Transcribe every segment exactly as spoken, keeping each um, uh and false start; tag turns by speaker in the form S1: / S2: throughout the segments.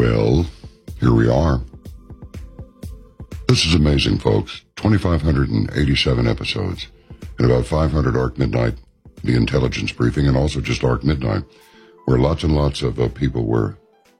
S1: Well, here we are. This is amazing, folks. two thousand five hundred eighty-seven episodes and about five hundred ARC Midnight, the intelligence briefing, and also just ARC Midnight, where lots and lots of uh, people were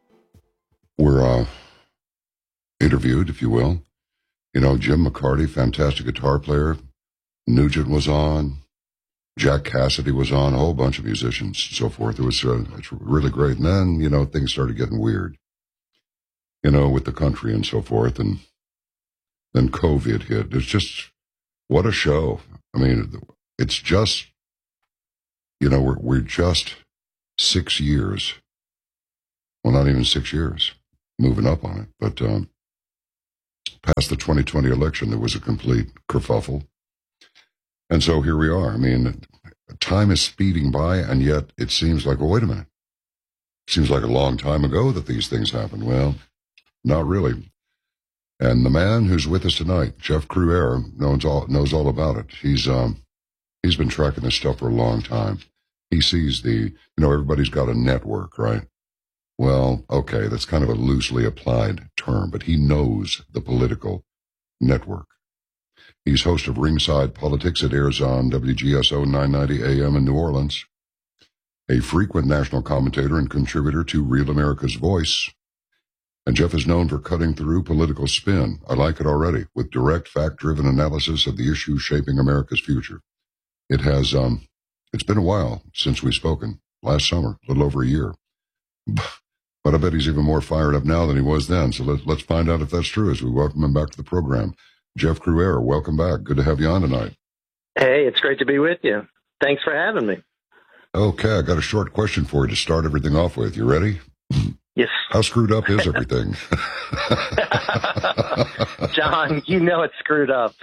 S1: were uh, interviewed, if you will. You know, Jim McCarty, fantastic guitar player. Nugent was on. Jack Cassidy was on. A whole bunch of musicians and so forth. It was uh, it's really great. And then, you know, things started getting weird, you know, with the country and so forth. And then COVID hit. It's just, what a show. I mean, it's just, you know, we're, we're just six years. Well, not even six years. Moving up on it. But um, past the twenty twenty election, there was a complete kerfuffle. And so here we are. I mean, time is speeding by, and yet it seems like, well, wait a minute. It seems like a long time ago that these things happened. Well, not really. And the man who's with us tonight, Jeff Cruere, knows all, knows all about it. He's um, he's been tracking this stuff for a long time. He sees the, you know, everybody's got a network, right? Well, okay, that's kind of a loosely applied term, but he knows the political network. He's host of Ringside Politics. It airs on W G S O nine ninety A M in New Orleans. A frequent national commentator and contributor to Real America's Voice. And Jeff is known for cutting through political spin. I like it already, with direct, fact-driven analysis of the issues shaping America's future. It has, um, it's been a while since we've spoken. Last summer, a little over a year. But I bet he's even more fired up now than he was then. So let, let's find out if that's true as we welcome him back to the program. Jeff Cruere, welcome back. Good to have you on tonight.
S2: Hey, it's great to be with you. Thanks for having me.
S1: Okay, I got a short question for you to start everything off with. You ready?
S2: Yes.
S1: How screwed up is everything?
S2: John, you know it's screwed up.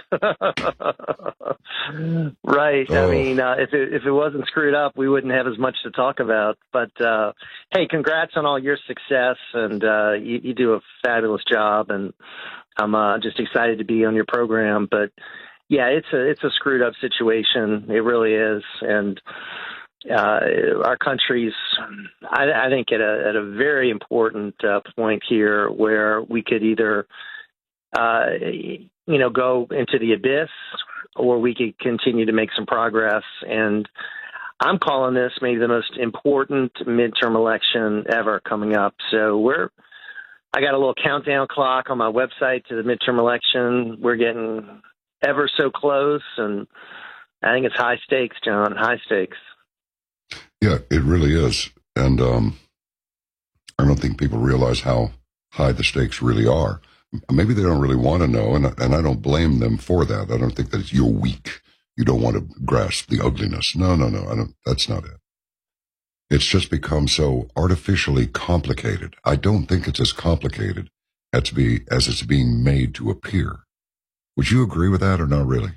S2: Right. Oh. I mean, uh, if it, if it wasn't screwed up, we wouldn't have as much to talk about. But, uh, hey, congrats on all your success, and uh, you, you do a fabulous job, and I'm uh, just excited to be on your program. But, yeah, it's a, it's a screwed up situation. It really is. And Uh, our country's, I, I think, at a, at a very important uh, point here where we could either, uh, you know, go into the abyss, or we could continue to make some progress. And I'm calling this maybe the most important midterm election ever coming up. So we're, I got a little countdown clock on my website to the midterm election. We're getting ever so close, and I think it's high stakes, John, high stakes.
S1: Yeah, it really is. And um, I don't think people realize how high the stakes really are. Maybe they don't really want to know, and, and I don't blame them for that. I don't think that you're weak. You don't want to grasp the ugliness. No, no, no. I don't. That's not it. It's just become so artificially complicated. I don't think it's as complicated as, be, as it's being made to appear. Would you agree with that or not really?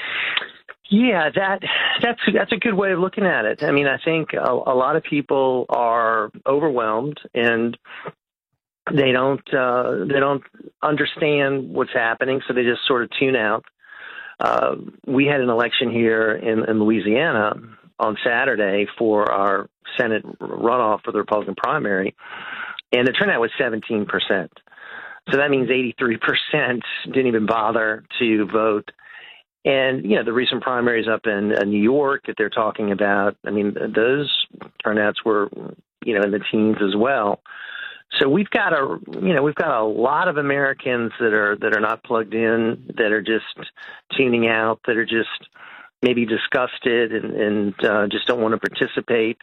S2: Yeah, that that's that's a good way of looking at it. I mean, I think a, a lot of people are overwhelmed, and they don't uh, they don't understand what's happening, so they just sort of tune out. Uh, we had an election here in, in Louisiana on Saturday for our Senate runoff for the Republican primary, and the turnout was seventeen percent. So that means eighty-three percent didn't even bother to vote. And, you know, the recent primaries up in uh, New York that they're talking about, I mean, those turnouts were, you know, in the teens as well. So we've got a, you know, we've got a lot of Americans that are that are not plugged in, that are just tuning out, that are just maybe disgusted and, and uh, just don't want to participate.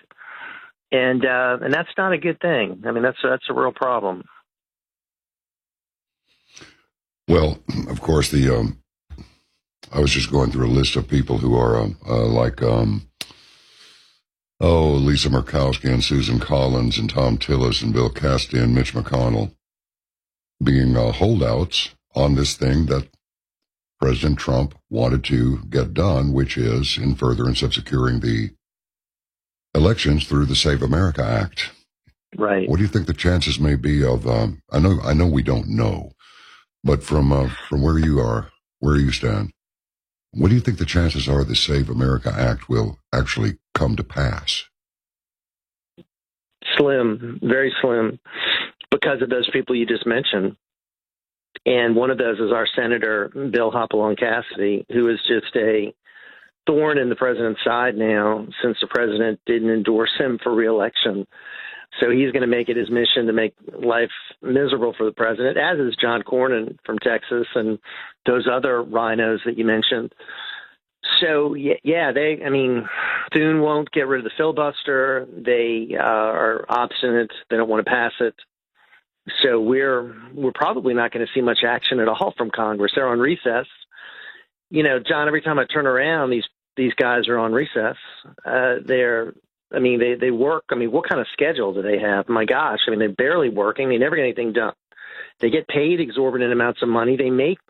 S2: And uh, and that's not a good thing. I mean, that's that's a real problem.
S1: Well, of course, the um, I was just going through a list of people who are um, uh, like, um, oh, Lisa Murkowski and Susan Collins and Tom Tillis and Bill Cassidy and Mitch McConnell being uh, holdouts on this thing that President Trump wanted to get done, which is in furtherance of securing the elections through the Save America Act.
S2: Right.
S1: What do you think the chances may be of? Um, I know, I know, we don't know, but from uh, from where you are, where you stand, what do you think the chances are the Save America Act will actually come to pass?
S2: Slim, very slim, because of those people you just mentioned. And one of those is our Senator Bill Hopalong Cassidy, who is just a thorn in the president's side now since the president didn't endorse him for reelection. So he's going to make it his mission to make life miserable for the president, as is John Cornyn from Texas and those other rhinos that you mentioned. So, yeah, they, I mean, Thune won't get rid of the filibuster. They uh, are obstinate. They don't want to pass it. So we're we're probably not going to see much action at all from Congress. They're on recess. You know, John, every time I turn around, these these guys are on recess. Uh, they're, I mean, they, they work. I mean, what kind of schedule do they have? My gosh, I mean, they're barely working. They never get anything done. They get paid exorbitant amounts of money. They make